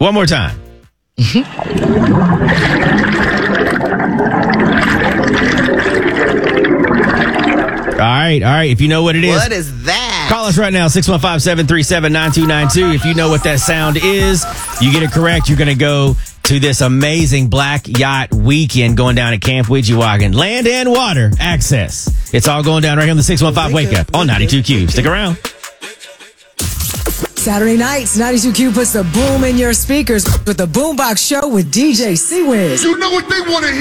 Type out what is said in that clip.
One more time. All right. If you know what it is. What is that? Call us right now, 615-737-9292. If you know what that sound is, you get it correct. You're going to go to this amazing Black Yacht Weekend going down at Camp Widgewagon. Land and water access. It's all going down right here on the 615 Wake Up on 92Q. Stick around. Saturday nights, 92Q puts the boom in your speakers with the Boombox Show with DJ C-Wiz. You know what they want to hear.